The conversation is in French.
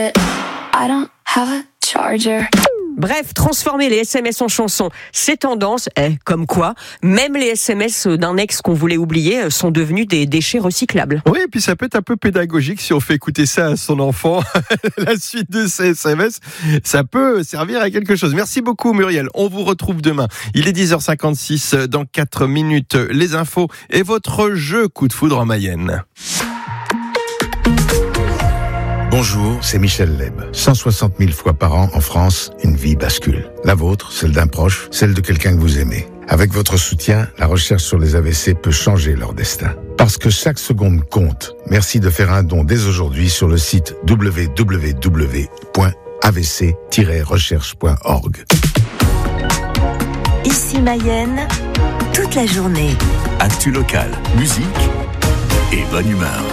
I don't have a charger. Bref, transformer les SMS en chansons, c'est tendance. Comme quoi, même les SMS d'un ex qu'on voulait oublier sont devenus des déchets recyclables. Oui, et puis ça peut être un peu pédagogique si on fait écouter ça à son enfant. La suite de ces SMS, ça peut servir à quelque chose. Merci beaucoup Muriel, on vous retrouve demain. Il est 10h56, dans 4 minutes, les infos et votre jeu Coup de foudre en Mayenne. Bonjour, c'est Michel Leb. 160 000 fois par an en France, une vie bascule. La vôtre, celle d'un proche, celle de quelqu'un que vous aimez. Avec votre soutien, la recherche sur les AVC peut changer leur destin. Parce que chaque seconde compte. Merci de faire un don dès aujourd'hui sur le site www.avc-recherche.org. Ici Mayenne, toute la journée. Actu locale, musique et bonne humeur.